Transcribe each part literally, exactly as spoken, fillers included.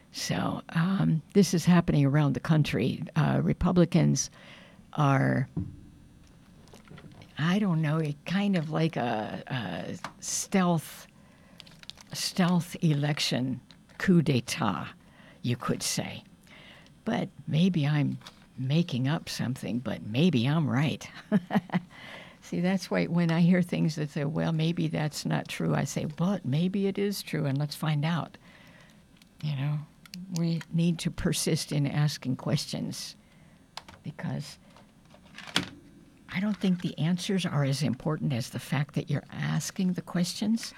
So um, this is happening around the country. Uh, Republicans are, I don't know, kind of like a, a stealth, stealth election coup d'etat, you could say. But maybe I'm making up something, but maybe I'm right. See, that's why when I hear things that say, well, maybe that's not true, I say, but maybe it is true, and let's find out. You know, we need to persist in asking questions because I don't think the answers are as important as the fact that you're asking the questions,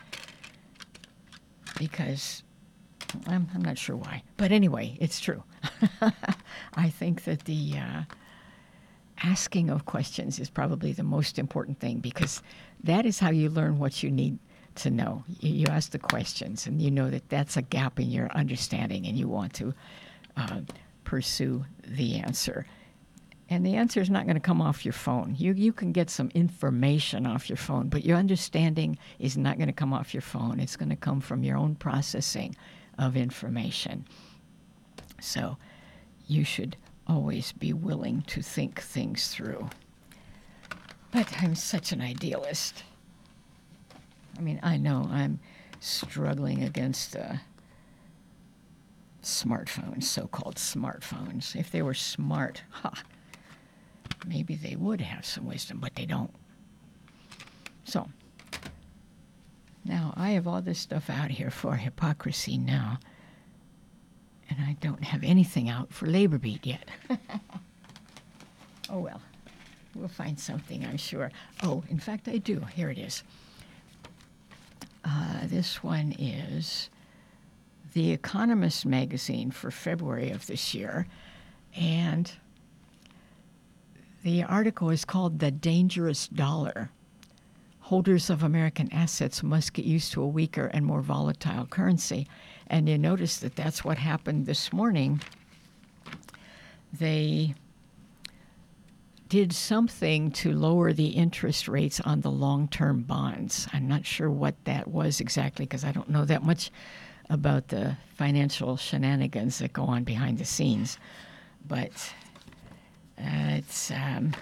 because I'm, I'm not sure why. But anyway, it's true. I think that the uh, asking of questions is probably the most important thing, because that is how you learn what you need to know. You, you ask the questions, and you know that that's a gap in your understanding, and you want to uh, pursue the answer. And the answer is not going to come off your phone. You you can get some information off your phone, but your understanding is not going to come off your phone. It's going to come from your own processing of information. So you should always be willing to think things through. But I'm such an idealist. I mean, I know I'm struggling against uh, smartphones, so-called smartphones. If they were smart, ha, maybe they would have some wisdom, but they don't. So, now I have all this stuff out here for hypocrisy now, and I don't have anything out for Labor Beat yet. Oh well, we'll find something, I'm sure. Oh, in fact, I do. Here it is. Uh, this one is The Economist magazine for February of this year, and the article is called The Dangerous Dollar. Holders of American assets must get used to a weaker and more volatile currency. And you notice that that's what happened this morning. They did something to lower the interest rates on the long-term bonds. I'm not sure what that was exactly, because I don't know that much about the financial shenanigans that go on behind the scenes. But uh, it's um,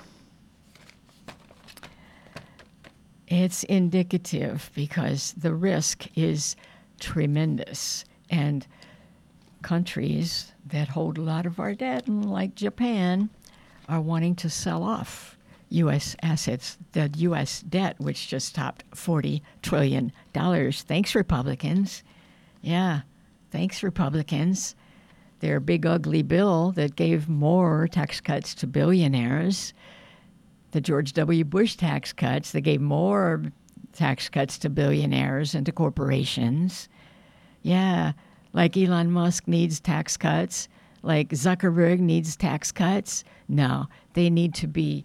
it's indicative, because the risk is tremendous. And countries that hold a lot of our debt, like Japan, are wanting to sell off U S assets. The U S debt, which just topped forty trillion dollars. Thanks, Republicans. Yeah, thanks, Republicans. Their big ugly bill that gave more tax cuts to billionaires. The George W. Bush tax cuts that gave more tax cuts to billionaires and to corporations. Yeah, like Elon Musk needs tax cuts, like Zuckerberg needs tax cuts. No, they need to be,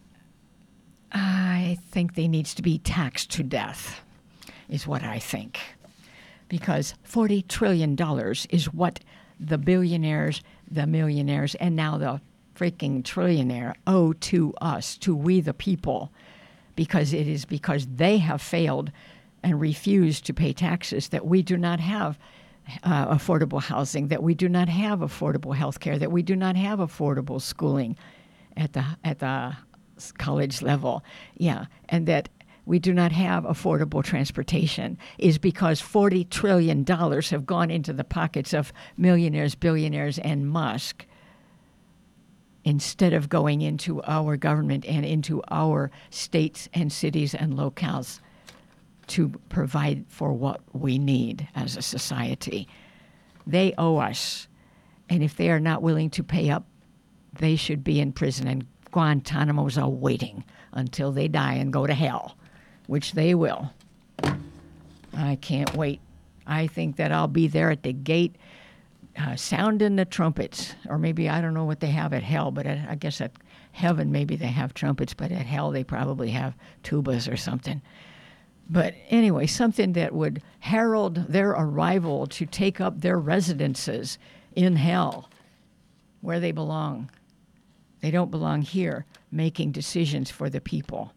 I think they needs to be taxed to death, is what I think. Because forty trillion dollars is what the billionaires, the millionaires, and now the freaking trillionaire owe to us, to we the people, because it is because they have failed and refused to pay taxes that we do not have uh, affordable housing, that we do not have affordable health care, that we do not have affordable schooling at the at the college level. Yeah, and that we do not have affordable transportation, is because forty trillion dollars have gone into the pockets of millionaires, billionaires, and Musk, instead of going into our government and into our states and cities and locales to provide for what we need as a society. They owe us. And if they are not willing to pay up, they should be in prison. And Guantanamo's are waiting until they die and go to hell, which they will. I can't wait. I think that I'll be there at the gate uh, sounding the trumpets. Or maybe, I don't know what they have at hell, but at, I guess at heaven maybe they have trumpets, but at hell they probably have tubas or something. But anyway, something that would herald their arrival to take up their residences in hell, where they belong. They don't belong here making decisions for the people.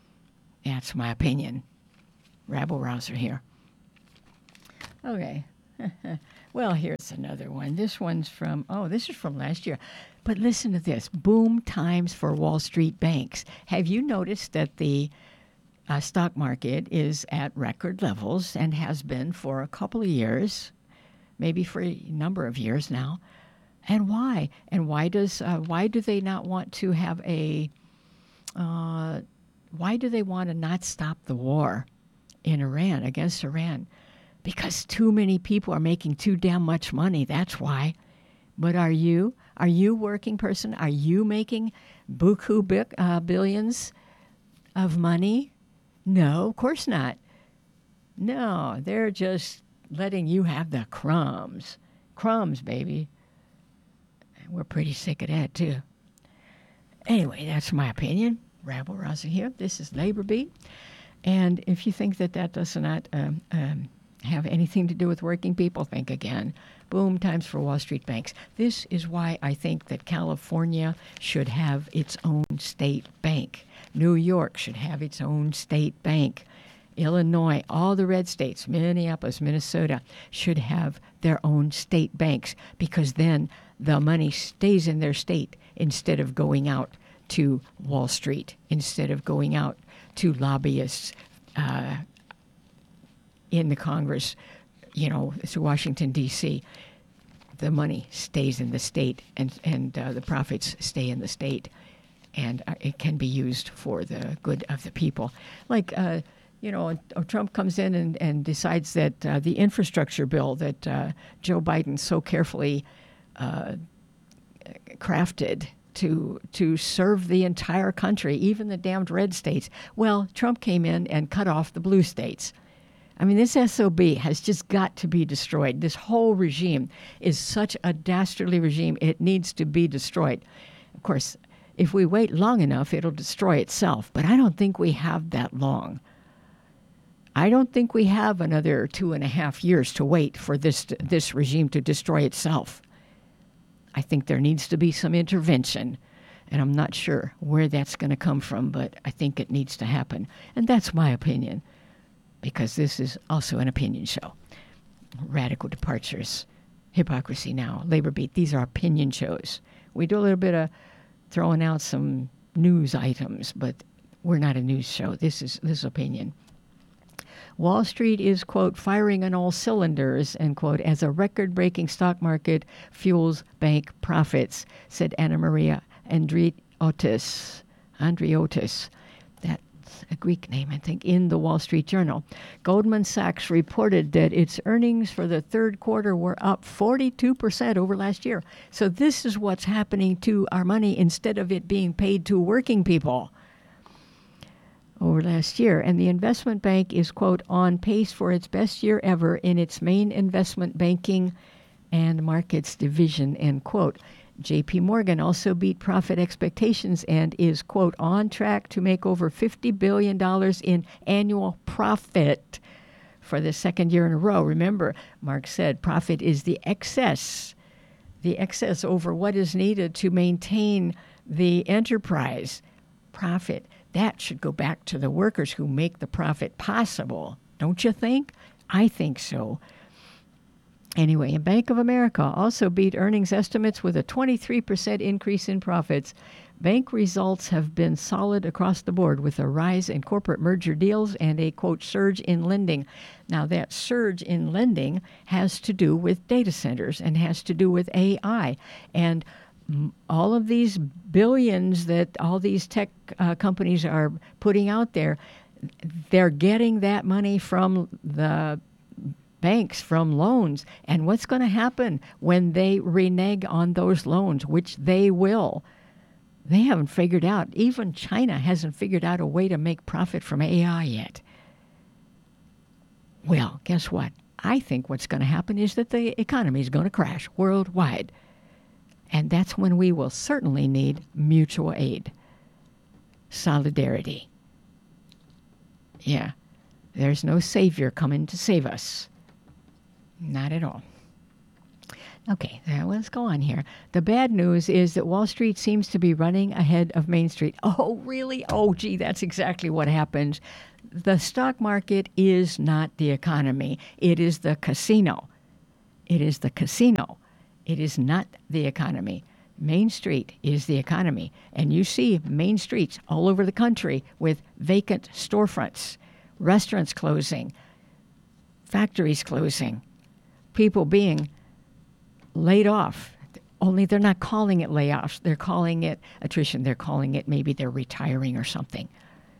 That's my opinion. Rabble rouser here. Okay, Well, here's another one. This one's from, oh, this is from last year. But listen to this. Boom times for Wall Street banks. Have you noticed that the uh, stock market is at record levels and has been for a couple of years, maybe for a number of years now? And why? And why does uh, why do they not want to have a uh, why do they want to not stop the war in Iran, against Iran? Because too many people are making too damn much money. That's why. But are you? Are you working person? Are you making buku bi- uh, billions of money? No, of course not. No, they're just letting you have the crumbs. Crumbs, baby. We're pretty sick of that, too. Anyway, that's my opinion. Rabble rousing here. This is Labor Beat. And if you think that that does not um, um, have anything to do with working people, think again. Boom times for Wall Street banks. This is why I think that California should have its own state bank. New York should have its own state bank. Illinois, all the red states, Minneapolis, Minnesota, should have their own state banks, because then the money stays in their state instead of going out to Wall Street, instead of going out to lobbyists uh, in the Congress, you know, to Washington, D C The money stays in the state, and, and uh, the profits stay in the state, and uh, it can be used for the good of the people. Like, uh, you know, Trump comes in and, and decides that uh, the infrastructure bill that uh, Joe Biden so carefully uh, crafted to to serve the entire country, even the damned red states. Well, Trump came in and cut off the blue states. I mean, this S O B has just got to be destroyed. This whole regime is such a dastardly regime. It needs to be destroyed. Of course, if we wait long enough, it'll destroy itself. But I don't think we have that long. I don't think we have another two and a half years to wait for this this regime to destroy itself. I think there needs to be some intervention, and I'm not sure where that's going to come from, but I think it needs to happen. And that's my opinion, because this is also an opinion show. Radical Departures, Hypocrisy Now, Labor Beat, these are opinion shows. We do a little bit of throwing out some news items, but we're not a news show. This is this is opinion. Wall Street is, quote, firing on all cylinders, end quote, as a record-breaking stock market fuels bank profits, said Anna Maria Andriotis. Andriotis. That's a Greek name, I think, in the Wall Street Journal. Goldman Sachs reported that its earnings for the third quarter were up forty-two percent over last year. So this is what's happening to our money instead of it being paid to working people over last year. And the investment bank is, quote, on pace for its best year ever in its main investment banking and markets division, end quote. J P Morgan also beat profit expectations and is, quote, on track to make over fifty billion dollars in annual profit for the second year in a row. Remember, Mark said profit is the excess, the excess over what is needed to maintain the enterprise. Profit. That should go back to the workers who make the profit possible. Don't you think? I think so. Anyway, and Bank of America also beat earnings estimates with a twenty-three percent increase in profits. Bank results have been solid across the board with a rise in corporate merger deals and a, quote, surge in lending. Now, that surge in lending has to do with data centers and has to do with A I. And all of these billions that all these tech uh, companies are putting out there, they're getting that money from the banks, from loans. And what's going to happen when they renege on those loans, which they will? They haven't figured out, even China hasn't figured out a way to make profit from A I yet. Well, guess what? I think what's going to happen is that the economy is going to crash worldwide. And that's when we will certainly need mutual aid, solidarity. Yeah, there's no savior coming to save us. Not at all. Okay, now let's go on here. The bad news is that Wall Street seems to be running ahead of Main Street. Oh, really? Oh, gee, that's exactly what happens. The stock market is not the economy. It is the casino. It is the casino. It is not the economy. Main Street is the economy. And you see main streets all over the country with vacant storefronts, restaurants closing, factories closing, people being laid off. Only they're not calling it layoffs. They're calling it attrition. They're calling it maybe they're retiring or something.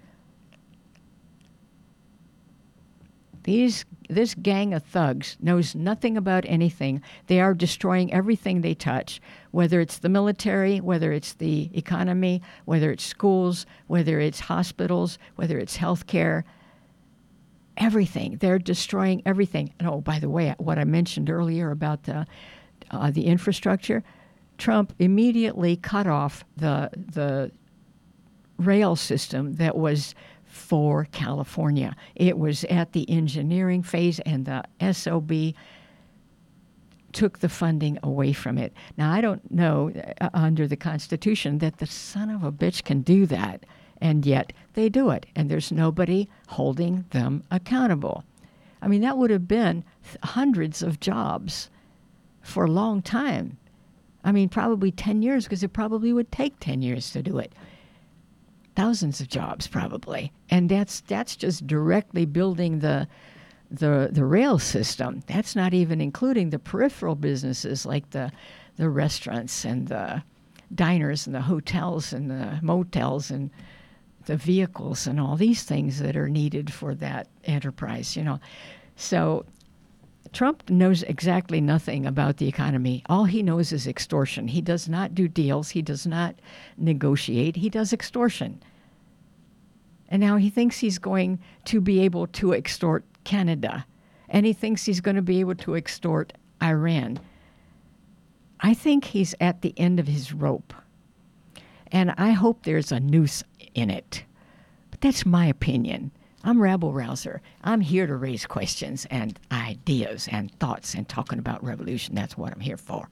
These, this gang of thugs knows nothing about anything. They are destroying everything they touch, whether it's the military, whether it's the economy, whether it's schools, whether it's hospitals, whether it's healthcare, everything. They're destroying everything. And oh, by the way, what I mentioned earlier about the, uh, the infrastructure, Trump immediately cut off the, the rail system that was for California. It was at the engineering phase, and the S O B took the funding away from it. Now, I don't know uh, under the Constitution that the son of a bitch can do that, and yet they do it, and there's nobody holding them accountable. I mean, that would have been hundreds of jobs for a long time. I mean, probably ten years, because it probably would take ten years to do it. Thousands of jobs probably, and that's that's just directly building the the the rail system. That's not even including the peripheral businesses like the the restaurants and the diners and the hotels and the motels and the vehicles and all these things that are needed for that enterprise. You know, so Trump knows exactly nothing about the economy. All he knows is extortion. He does not do deals. He does not negotiate. He does extortion. And now he thinks he's going to be able to extort Canada. And he thinks he's going to be able to extort Iran. I think he's at the end of his rope. And I hope there's a noose in it. But that's my opinion. I'm Rabble Rouser. I'm here to raise questions and ideas and thoughts and talking about revolution. That's what I'm here for.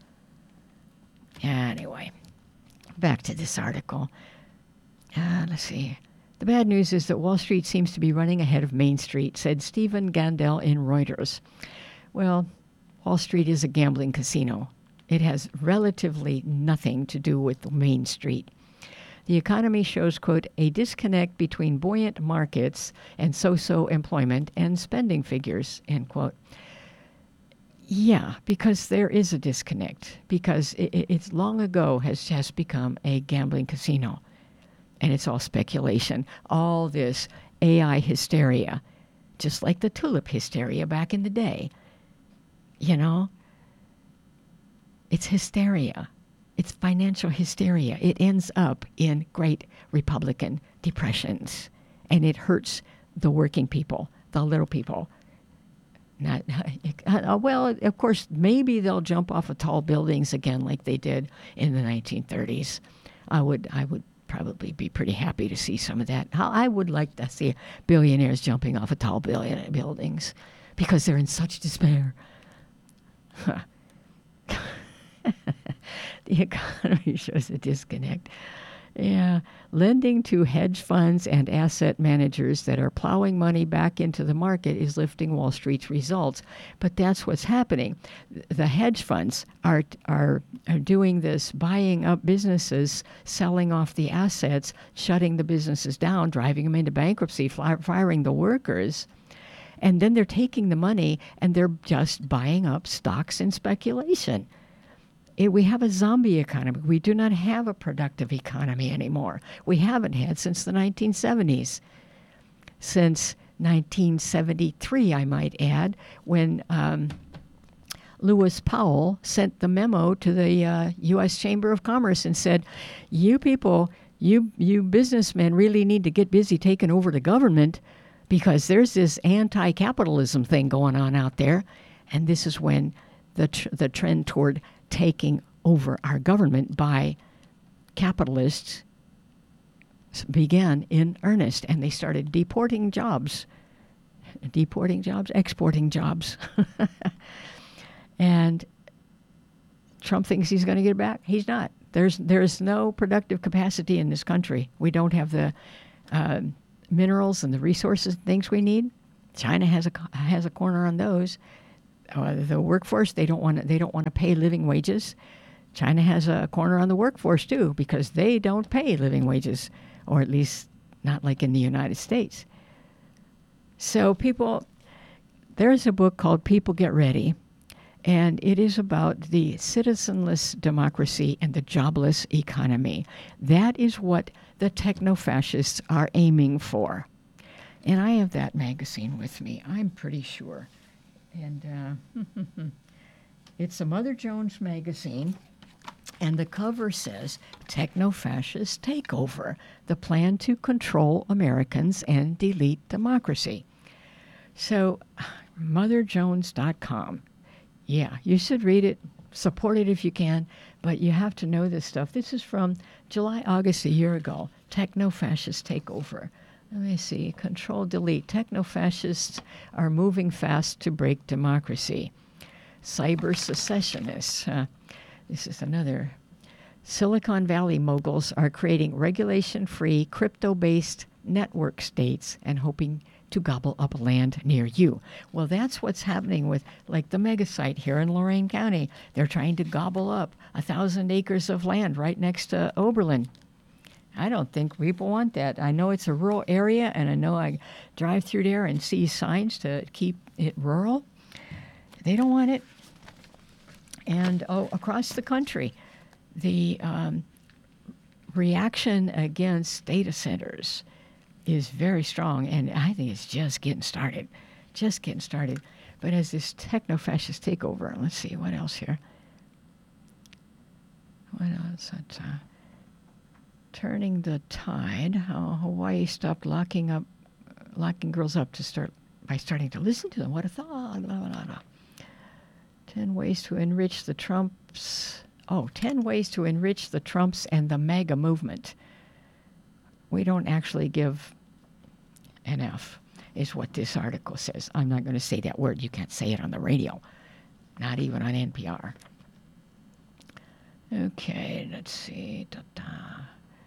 Anyway, back to this article. Uh, let's see. The bad news is that Wall Street seems to be running ahead of Main Street, said Stephen Gandel in Reuters. Well, Wall Street is a gambling casino. It has relatively nothing to do with Main Street. The economy shows, quote, a disconnect between buoyant markets and so-so employment and spending figures, end quote. Yeah, because there is a disconnect, because it, it, it's long ago has just become a gambling casino. And it's all speculation, all this A I hysteria, just like the tulip hysteria back in the day. You know, it's hysteria. It's financial hysteria. It ends up in great Republican depressions, and it hurts the working people, the little people. Not uh, well, of course, maybe they'll jump off of tall buildings again like they did in the nineteen thirties. I would, I would probably be pretty happy to see some of that. I would like to see billionaires jumping off of tall billion buildings because they're in such despair. Huh. The economy shows a disconnect. Yeah, lending to hedge funds and asset managers that are plowing money back into the market is lifting Wall Street's results. But that's what's happening. The hedge funds are are, are doing this, buying up businesses, selling off the assets, shutting the businesses down, driving them into bankruptcy, fly, firing the workers. And then they're taking the money and they're just buying up stocks in speculation. It, we have a zombie economy. We do not have a productive economy anymore. We haven't had since the nineteen seventies. Since nineteen seventy-three, I might add, when um, Lewis Powell sent the memo to the uh, U S Chamber of Commerce and said, you people, you, you businessmen really need to get busy taking over the government because there's this anti-capitalism thing going on out there. And this is when the tr- the trend toward taking over our government by capitalists began in earnest, and they started deporting jobs, deporting jobs, exporting jobs. And Trump thinks he's going to get it back. He's not. There's there's no productive capacity in this country. We don't have the uh, minerals and the resources and things we need. China has a has a corner on those. uh, the workforce. They don't want to. They don't want to pay living wages. China has a corner on the workforce too because they don't pay living wages, or at least not like in the United States. So people, there's a book called People Get Ready, and it is about the citizenless democracy and the jobless economy. That is what the techno-fascists are aiming for. And I have that magazine with me, I'm pretty sure. And uh, it's a Mother Jones magazine, and the cover says, Techno-Fascist Takeover, the plan to control Americans and delete democracy. So, mother jones dot com. Yeah, you should read it, support it if you can, but you have to know this stuff. This is from July, August a year ago, Techno-Fascist Takeover. Let me see, Control, Delete. Techno-Fascists are moving fast to break democracy. Cyber secessionists. Uh, this is another. Silicon Valley moguls are creating regulation-free, crypto-based network states and hoping to gobble up land near you. Well, that's what's happening with, like, the mega site here in Lorain County. They're trying to gobble up a thousand acres of land right next to Oberlin. I don't think people want that. I know it's a rural area, and I know I drive through there and see signs to keep it rural. They don't want it. And oh, across the country, the um, reaction against data centers is very strong, and I think it's just getting started, just getting started. But as this techno-fascist takeover, let's see, what else here? What else? That's, uh, turning the tide. How Hawaii stopped locking up, locking girls up to start by starting to listen to them. What a thought! Blah, blah, blah. Ten ways to enrich the Trumps. Oh, ten ways to enrich the Trumps and the MAGA movement. We don't actually give an F, is what this article says. I'm not going to say that word. You can't say it on the radio, not even on N P R. Okay, let's see. Da-da.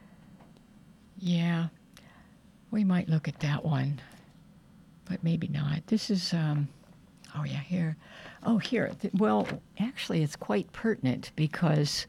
Yeah, we might look at that one, but maybe not. This is, um, oh yeah, here. Oh, here. Well, actually, it's quite pertinent because,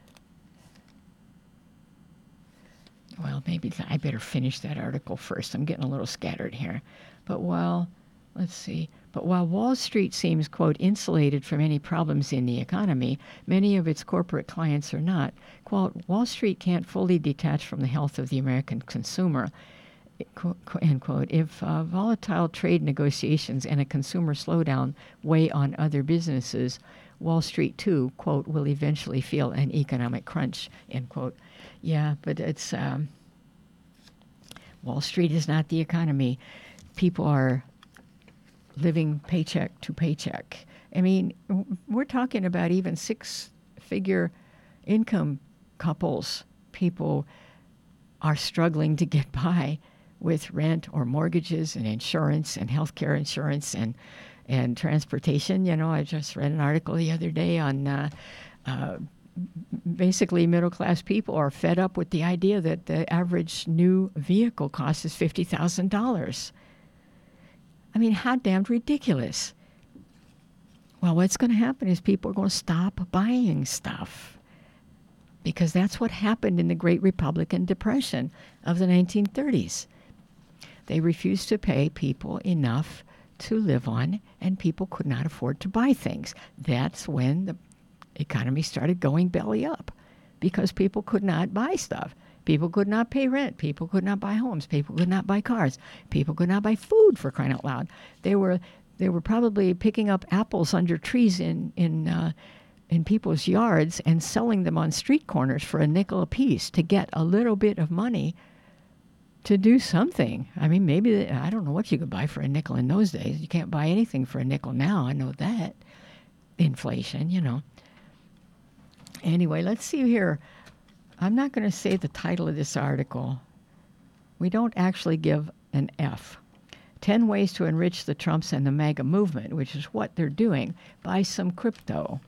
well, maybe I better finish that article first. I'm getting a little scattered here. But while, let's see, but while Wall Street seems, quote, insulated from any problems in the economy, many of its corporate clients are not. Quote, Wall Street can't fully detach from the health of the American consumer. End quote. If uh, volatile trade negotiations and a consumer slowdown weigh on other businesses, Wall Street, too, quote, will eventually feel an economic crunch, end quote. Yeah, but it's, um, Wall Street is not the economy. People are living paycheck to paycheck. I mean, we're talking about even six-figure income couples. People are struggling to get by with rent or mortgages and insurance and healthcare insurance and and transportation. You know, I just read an article the other day on uh, uh, basically middle-class people are fed up with the idea that the average new vehicle cost is fifty thousand dollars. I mean, how damned ridiculous. Well, what's going to happen is people are going to stop buying stuff because that's what happened in the Great Republican Depression of the nineteen thirties. They refused to pay people enough to live on, and people could not afford to buy things. That's when the economy started going belly up because people could not buy stuff. People could not pay rent. People could not buy homes. People could not buy cars. People could not buy food, for crying out loud. They were they were probably picking up apples under trees in in uh, in people's yards and selling them on street corners for a nickel apiece to get a little bit of money to do something. I mean, maybe, I don't know what you could buy for a nickel in those days. You can't buy anything for a nickel now. I know that. Inflation, you know. Anyway, let's see here. I'm not going to say the title of this article. We don't actually give an F. ten ways to enrich the Trumps and the MAGA movement, which is what they're doing. Buy some crypto.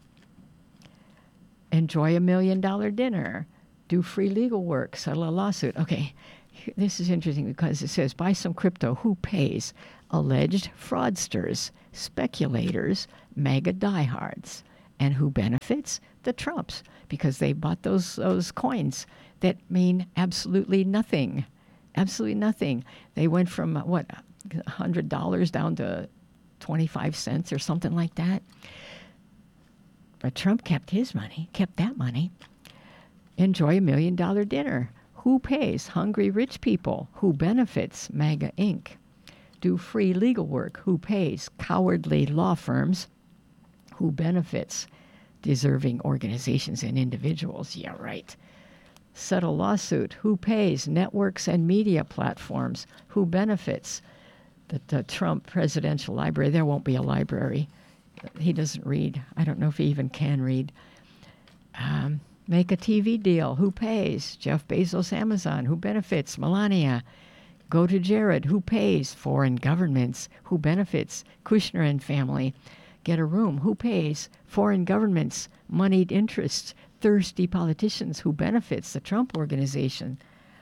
Enjoy a million dollar dinner. Do free legal work. Settle a lawsuit. Okay. This is interesting because it says, buy some crypto. Who pays? Alleged fraudsters, speculators, mega diehards. And who benefits? The Trumps, because they bought those those coins that mean absolutely nothing. Absolutely nothing. They went from, uh, what, one hundred dollars down to twenty-five cents or something like that. But Trump kept his money, kept that money. Enjoy a million dollar dinner. Who pays? Hungry rich people. Who benefits? MAGA Incorporated. Do free legal work. Who pays? Cowardly law firms. Who benefits? Deserving organizations and individuals. Yeah, right. Settle lawsuit. Who pays? Networks and media platforms. Who benefits? The, the Trump Presidential Library. There won't be a library. He doesn't read. I don't know if he even can read. Um, make a T V deal. Who pays? Jeff Bezos, Amazon. Who benefits? Melania. Go to Jared. Who pays? Foreign governments. Who benefits? Kushner and family. Get a room. Who pays? Foreign governments. Moneyed interests. Thirsty politicians. Who benefits? The Trump Organization.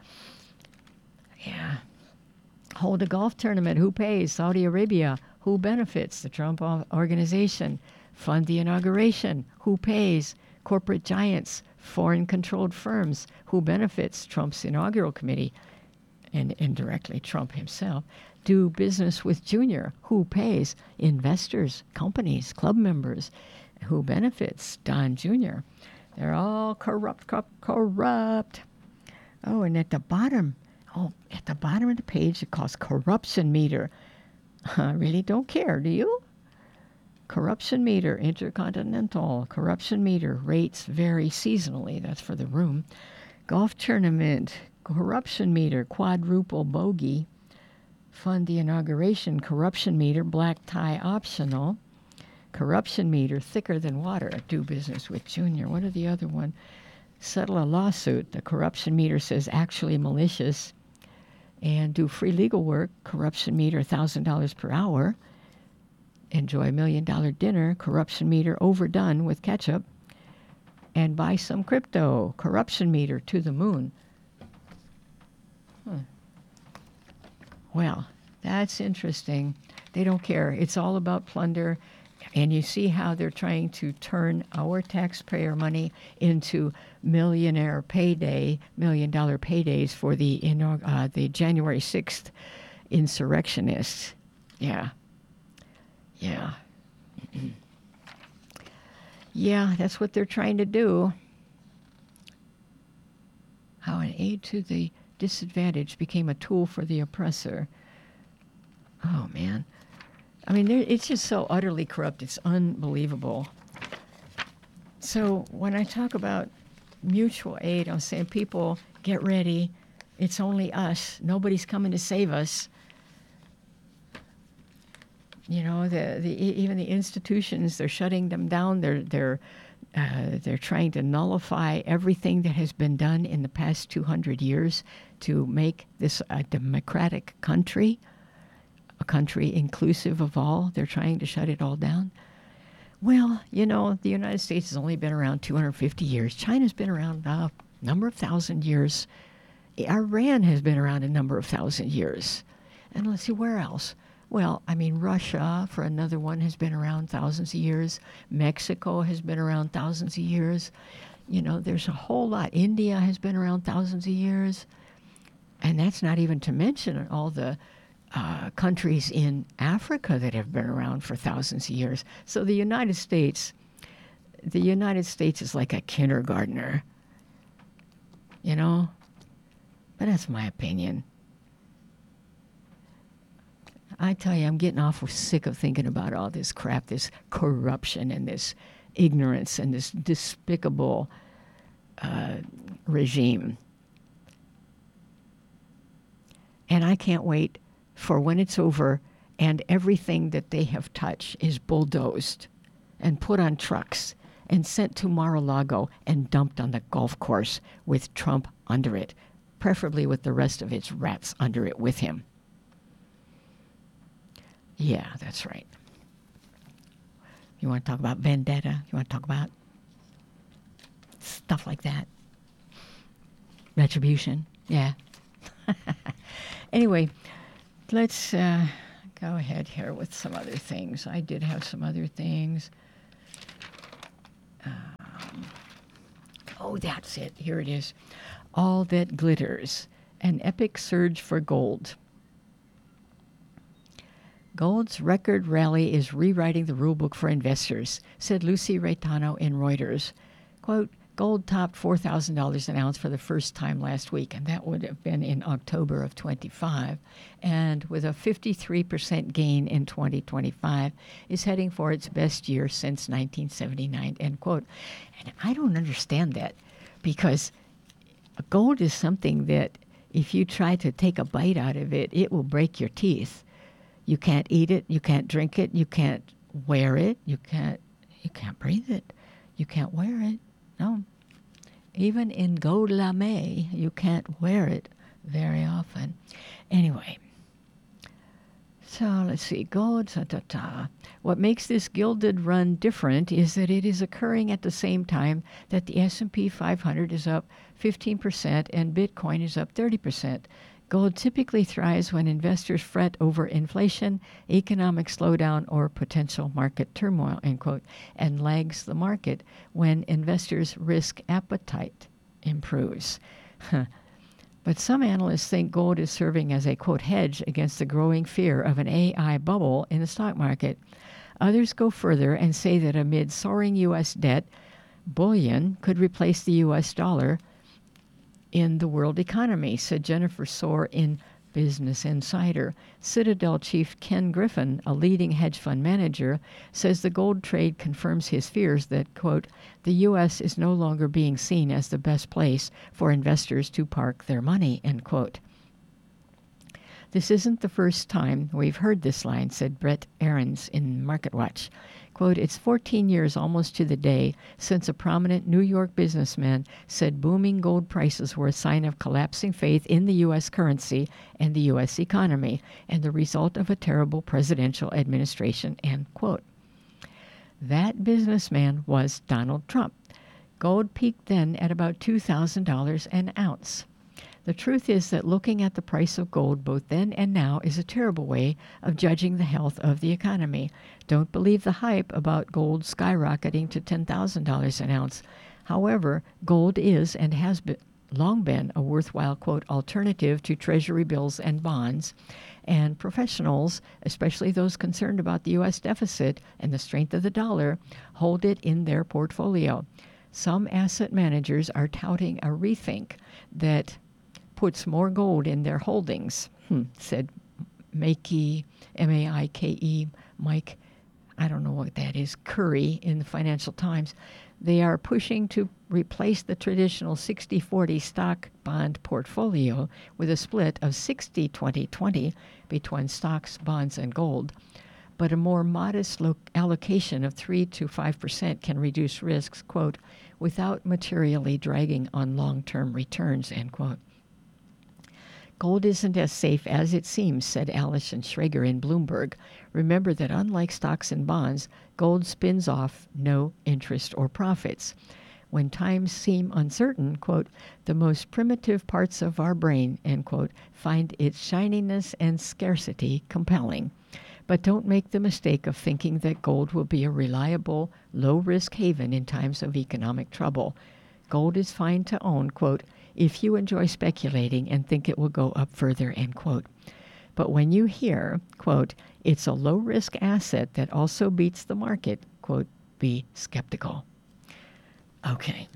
Yeah. Hold a golf tournament. Who pays? Saudi Arabia. Who benefits? The Trump Organization. Fund the inauguration. Who pays? Corporate giants. Foreign-controlled firms. Who benefits? Trump's inaugural committee. And indirectly Trump himself. Do business with Junior. Who pays? Investors, companies, club members. Who benefits? Don Junior They're all corrupt, corrupt, corrupt. Oh, and at the bottom, oh, at the bottom of the page, it calls corruption meter. I really don't care, do you? Corruption meter, intercontinental. Corruption meter, rates vary seasonally. That's for the room. Golf tournament, corruption meter, quadruple bogey. Fund the inauguration, corruption meter, black tie optional. Corruption meter, thicker than water. Do business with Junior. What are the other one? Settle a lawsuit. The corruption meter says actually malicious. And do free legal work. Corruption meter, one thousand dollars per hour. Enjoy a million dollar dinner. Corruption meter, overdone with ketchup. And buy some crypto. Corruption meter, to the moon. Huh. Well, that's interesting. They don't care. It's all about plunder. And you see how they're trying to turn our taxpayer money into millionaire payday, million dollar paydays for the uh, the January sixth insurrectionists. Yeah. Yeah. Yeah, that's what they're trying to do. How an aid to the disadvantaged became a tool for the oppressor. Oh, man. I mean, it's just so utterly corrupt. It's unbelievable. So when I talk about mutual aid, I'm saying, people, get ready. It's only us. Nobody's coming to save us. You know, the, the even the institutions, they're shutting them down. They're they're uh, they're trying to nullify everything that has been done in the past two hundred years to make this a democratic country, a country inclusive of all. They're trying to shut it all down. Well, you know, the United States has only been around two hundred fifty years. China's been around a number of thousand years. Iran has been around a number of thousand years. And let's see, where else? Well, I mean, Russia, for another one, has been around thousands of years. Mexico has been around thousands of years. You know, there's a whole lot. India has been around thousands of years. And that's not even to mention all the uh, countries in Africa that have been around for thousands of years. So the United States, the United States is like a kindergartner, you know? But that's my opinion. I tell you, I'm getting awful sick of thinking about all this crap, this corruption and this ignorance and this despicable uh, regime. And I can't wait for when it's over and everything that they have touched is bulldozed and put on trucks and sent to Mar-a-Lago and dumped on the golf course with Trump under it, preferably with the rest of its rats under it with him. Yeah, that's right. You want to talk about vendetta? You want to talk about stuff like that? Retribution? Yeah. Anyway, let's uh, go ahead here with some other things. I did have some other things. Um, oh, that's it. Here it is. All That Glitters, an epic surge for gold. Gold's record rally is rewriting the rulebook for investors, said Lucy Reitano in Reuters. Quote, gold topped four thousand dollars an ounce for the first time last week, and that would have been in October of twenty-five, and with a fifty-three percent gain in twenty twenty-five, is heading for its best year since nineteen seventy-nine, end quote. And I don't understand that, because gold is something that if you try to take a bite out of it, it will break your teeth. You can't eat it, you can't drink it, you can't wear it, you can't you can't breathe it, you can't wear it. No. Even in gold lame, you can't wear it very often. Anyway, so let's see, gold, ta, ta, ta. What makes this gilded run different is that it is occurring at the same time that the S and P five hundred is up fifteen percent and Bitcoin is up thirty percent. Gold typically thrives when investors fret over inflation, economic slowdown, or potential market turmoil, end quote, and lags the market when investors' risk appetite improves. But some analysts think gold is serving as a, quote, hedge against the growing fear of an A I bubble in the stock market. Others go further and say that amid soaring U S debt, bullion could replace the U S dollar in the world economy, said Jennifer Soar in Business Insider. Citadel chief Ken Griffin, a leading hedge fund manager, says the gold trade confirms his fears that, quote, the U S is no longer being seen as the best place for investors to park their money, end quote. This isn't the first time we've heard this line, said Brett Ahrens in MarketWatch. Quote, it's fourteen years almost to the day since a prominent New York businessman said booming gold prices were a sign of collapsing faith in the U S currency and the U S economy and the result of a terrible presidential administration, end quote. That businessman was Donald Trump. Gold peaked then at about two thousand dollars an ounce. The truth is that looking at the price of gold both then and now is a terrible way of judging the health of the economy. Don't believe the hype about gold skyrocketing to ten thousand dollars an ounce. However, gold is and has been, long been a worthwhile, quote, alternative to treasury bills and bonds, and professionals, especially those concerned about the U S deficit and the strength of the dollar, hold it in their portfolio. Some asset managers are touting a rethink that puts more gold in their holdings, hmm, said Maike, M A I K E, Mike, I don't know what that is, Curry in the Financial Times. They are pushing to replace the traditional sixty forty stock bond portfolio with a split of sixty twenty twenty between stocks, bonds, and gold. But a more modest lo- allocation of three to five percent can reduce risks, quote, without materially dragging on long-term returns, end quote. Gold isn't as safe as it seems, said Alison Schrager in Bloomberg. Remember that unlike stocks and bonds, gold spins off no interest or profits. When times seem uncertain, quote, the most primitive parts of our brain, end quote, find its shininess and scarcity compelling. But don't make the mistake of thinking that gold will be a reliable, low-risk haven in times of economic trouble. Gold is fine to own, quote, if you enjoy speculating and think it will go up further, end quote. But when you hear, quote, it's a low-risk asset that also beats the market, quote, be skeptical. Okay.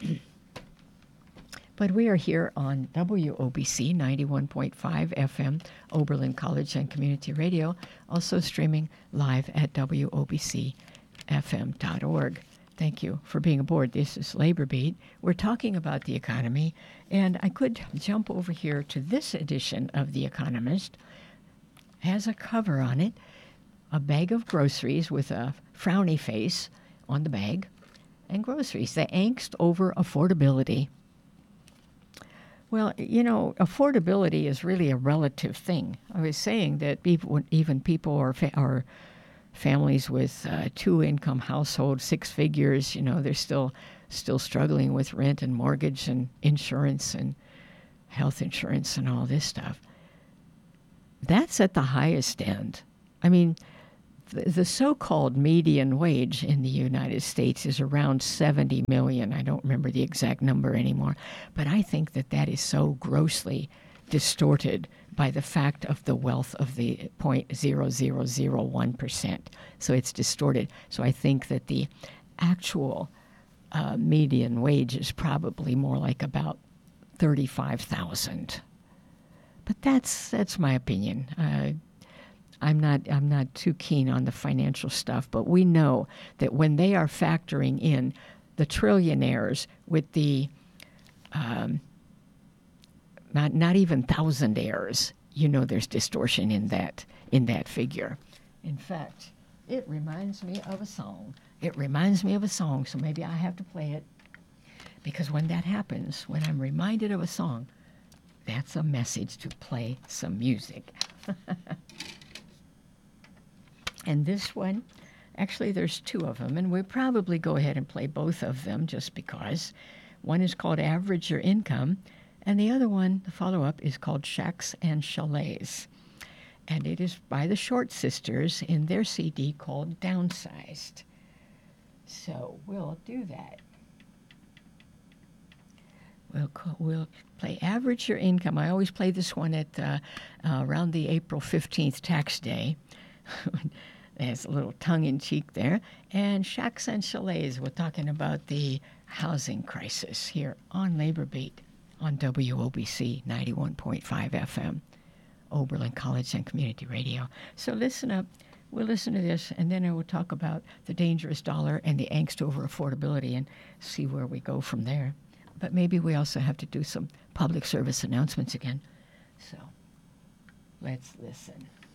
But we are here on W O B C ninety-one point five F M, Oberlin College and Community Radio, also streaming live at W O B C F M dot org. Thank you for being aboard. This is Labor Beat. We're talking about the economy, and I could jump over here to this edition of The Economist. It has a cover on it, a bag of groceries with a frowny face on the bag, and groceries, the angst over affordability. Well, you know, affordability is really a relative thing. I was saying that people, even people or fa- or families with uh, two-income households, six figures, you know, they're still still struggling with rent and mortgage and insurance and health insurance and all this stuff. That's at the highest end. I mean, the, the so-called median wage in the United States is around seventy million. I don't remember the exact number anymore, but I think that that is so grossly distorted by the fact of the wealth of the zero point zero zero zero one percent. So it's distorted. So I think that the actual uh, median wage is probably more like about thirty-five thousand. But that's that's my opinion. Uh, I'm not I'm not too keen on the financial stuff, but we know that when they are factoring in the trillionaires with the um, not not even thousandaires, you know, there's distortion in that in that figure. In fact, it reminds me of a song. It reminds me of a song, so maybe I have to play it, because when that happens, when I'm reminded of a song, that's a message to play some music. And this one, actually there's two of them, and we'll probably go ahead and play both of them just because. One is called Average Your Income, and the other one, the follow-up, is called Shacks and Chalets. And it is by the Short Sisters in their C D called Downsized. So we'll do that. We'll, we'll play Average Your Income. I always play this one at uh, uh, around the April fifteenth tax day. There's a little tongue-in-cheek there. And Shacks and Chalets, we're talking about the housing crisis here on Labor Beat on W O B C ninety-one point five F M, Oberlin College and Community Radio. So listen up. We'll listen to this, and then I will talk about the dangerous dollar and the angst over affordability and see where we go from there. But maybe we also have to do some public service announcements again. So let's listen.